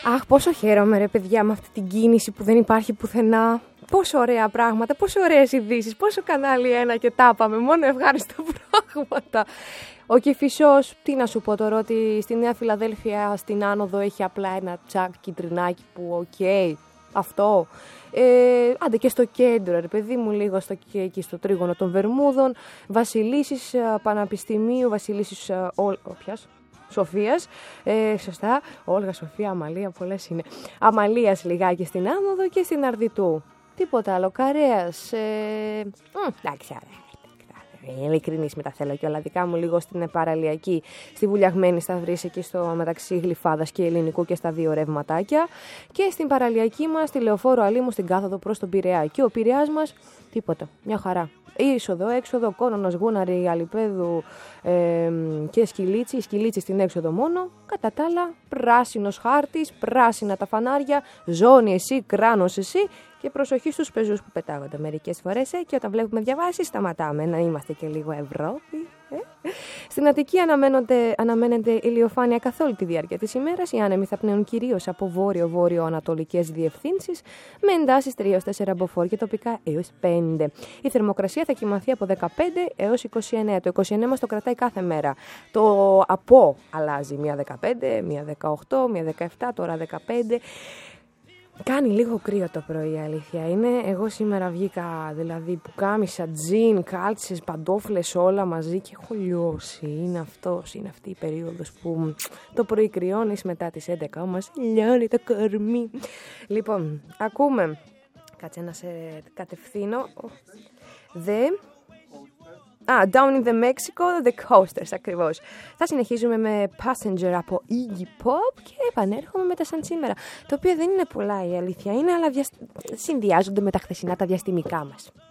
Αχ, πόσο χαίρομαι ρε παιδιά με αυτή την κίνηση που δεν υπάρχει πουθενά. Πόσο ωραία πράγματα, πόσο ωραίες ειδήσεις, πόσο κανάλι ένα και τα πάμε, μόνο ευχάριστα πράγματα. Ο Κηφισός, τι να σου πω τώρα, ότι στη Νέα Φιλαδέλφια στην άνοδο έχει απλά ένα τσακ κιτρινάκι που αυτό. Άντε και στο κέντρο, ρε παιδί μου, λίγο εκεί στο τρίγωνο των Βερμούδων, Βασιλίσσης Πανεπιστημίου, Βασιλίσσης Σοφίας, σωστά, Όλγα, Σοφία, Αμαλία, πολλές είναι. Αμαλίας λιγάκι στην άνοδο και στην Αρδιτού. Τίποτα άλλο, Καρέας, εντάξει, ειλικρινής με τα θέλω και όλα δικά μου, λίγο στην παραλιακή, στη Βουλιαγμένη θα βρεις εκεί στο μεταξύ Γλυφάδας και Ελληνικού και στα δύο ρευματάκια, και στην παραλιακή μας, στη Λεωφόρο Αλήμου, στην κάθοδο προς τον Πειραιά. Και ο Πειραιάς μας, τίποτα, μια χαρά. Είσοδο, έξοδο, Κόνονος, Γούναρη, Αλιπέδου και Σκυλίτσι. Η Σκυλίτσι στην έξοδο μόνο. Κατά τα άλλα, πράσινος χάρτης, πράσινα τα φανάρια, ζώνη εσύ, κράνος εσύ. Και προσοχή στους πεζούς που πετάγονται μερικές φορές και όταν βλέπουμε διαβάσεις σταματάμε να είμαστε και λίγο Ευρώπη. Στην Αττική αναμένεται ηλιοφάνεια καθ' όλη τη διάρκεια της ημέρας. Οι άνεμοι θα πνέουν κυρίως από βόρειο-βόρειο-ανατολικές διευθύνσεις με εντάσεις 3-4 μποφόρ και τοπικά έως 5. Η θερμοκρασία θα κυμανθεί από 15 έως 29. Το 29 μας το κρατάει κάθε μέρα. Το από αλλάζει, μία 15, μία 18, μία 17, τώρα 15. Κάνει λίγο κρύο το πρωί, η αλήθεια είναι. Εγώ σήμερα βγήκα, δηλαδή, πουκάμισα, τζιν, κάλτσες, παντόφλες, όλα μαζί και έχω λιώσει. Είναι αυτή η περίοδος που το πρωί κρυώνεις, μετά τις 11 όμως λιώνει το κορμί. Λοιπόν, ακούμε. Κάτσε να σε κατευθύνω. Down in the Mexico, The Coasters, ακριβώς. Θα συνεχίζουμε με Passenger από Iggy Pop και επανέρχομαι με τα σαν σήμερα. Το οποίο δεν είναι πολλά, η αλήθεια είναι, αλλά συνδυάζονται με τα χθεσινά τα διαστημικά μας.